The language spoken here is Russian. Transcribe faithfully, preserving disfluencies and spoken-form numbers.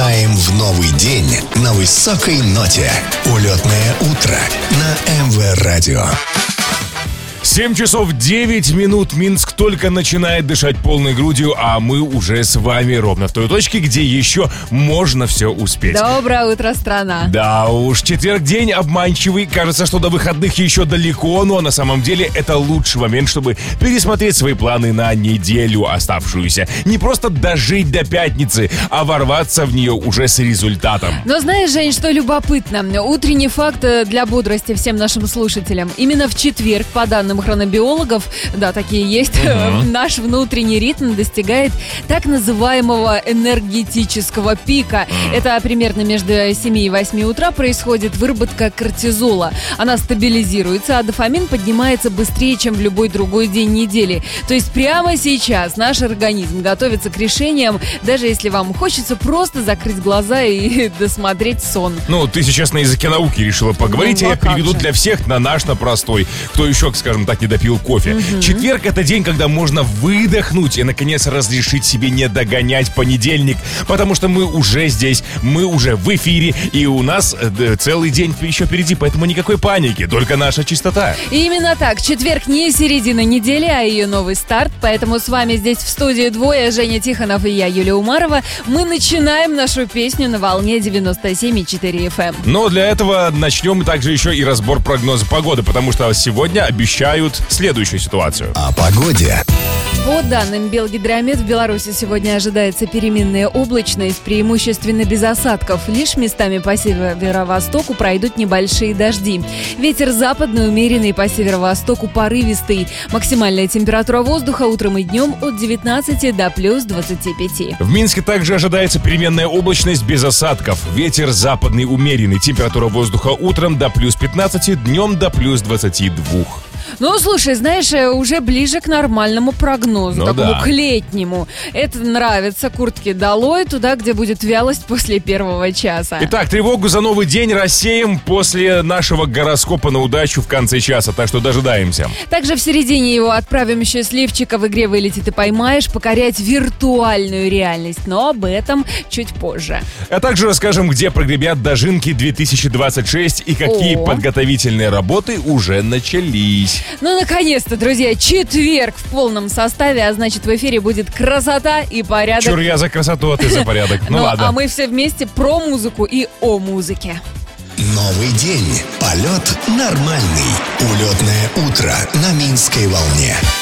Начинаем в новый день на высокой ноте. Улетное утро на эм вэ Радио. семь часов девять минут. Минск только начинает дышать полной грудью, а мы уже с вами ровно в той точке, где еще можно все успеть. Доброе утро, страна. Да уж, четверг день обманчивый. Кажется, что до выходных еще далеко, но на самом деле это лучший момент, чтобы пересмотреть свои планы на неделю оставшуюся. Не просто дожить до пятницы, а ворваться в нее уже с результатом. Но знаешь, Жень, что любопытно? Утренний факт для бодрости всем нашим слушателям. Именно в четверг, по данным хронобиологов, да, такие есть, uh-huh. наш внутренний ритм достигает так называемого энергетического пика. Uh-huh. Это примерно между семи и восьми утра происходит выработка кортизола. Она стабилизируется, а дофамин поднимается быстрее, чем в любой другой день недели. То есть прямо сейчас наш организм готовится к решениям, даже если вам хочется просто закрыть глаза и досмотреть сон. Ну, ты сейчас на языке науки решила поговорить, ну, а я переведу же. для всех на наш, на простой. Кто еще, скажем так, не допил кофе. Угу. Четверг — это день, когда можно выдохнуть и, наконец, разрешить себе не догонять понедельник, потому что мы уже здесь, мы уже в эфире, и у нас э, целый день еще впереди, поэтому никакой паники, только наша чистота. Именно так. Четверг не середина недели, а ее новый старт, поэтому с вами здесь в студии двое, Женя Тихонов и я, Юлия Умарова. Мы начинаем нашу песню на волне девяносто семь и четыре эф эм. Но для этого начнем также еще и разбор прогноза погоды, потому что сегодня обещают следующую ситуацию. О погоде. По данным Белгидромет, в Беларуси сегодня ожидается переменная облачность, преимущественно без осадков. Лишь местами по северо-востоку пройдут небольшие дожди. Ветер западный, умеренный, по северо-востоку порывистый. Максимальная температура воздуха утром и днем от девятнадцати до плюс двадцати пяти. В Минске также ожидается переменная облачность без осадков. Ветер западный, умеренный. Температура воздуха утром до плюс пятнадцати, днем до плюс двадцати двух. Ну, слушай, знаешь, уже ближе к нормальному прогнозу, ну, такому да. к летнему. Это нравится. Куртки долой, туда, где будет вялость после первого часа. Итак, тревогу за новый день рассеем после нашего гороскопа на удачу в конце часа, так что дожидаемся. Также в середине его отправим счастливчика в игре «Вылетит и поймаешь» покорять виртуальную реальность, но об этом чуть позже. А также расскажем, где прогремят дожинки две тысячи двадцать шесть и какие О. подготовительные работы уже начались. Ну, наконец-то, друзья, четверг в полном составе, а значит, в эфире будет красота и порядок. Чур я за красоту, а ты за порядок. Ну, ну ладно. А мы все вместе про музыку и о музыке. Новый день. Полет нормальный. Улетное утро на Минской волне.